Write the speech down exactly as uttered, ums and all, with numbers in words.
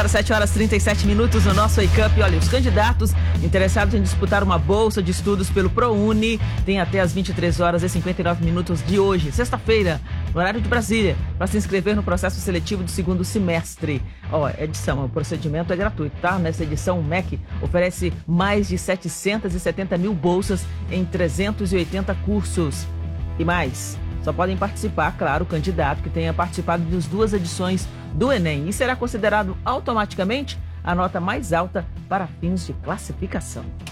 Agora sete horas e trinta e sete minutos no nosso Wake Up. Olha, os candidatos interessados em disputar uma bolsa de estudos pelo ProUni têm até as vinte e três horas e cinquenta e nove minutos de hoje, sexta-feira, no horário de Brasília, para se inscrever no processo seletivo do segundo semestre. Ó, edição, o procedimento é gratuito, tá? Nessa edição, o M E C oferece mais de setecentos e setenta mil bolsas em trezentos e oitenta cursos. E mais, só podem participar, claro, o candidato que tenha participado das duas edições do Enem e será considerado automaticamente a nota mais alta para fins de classificação.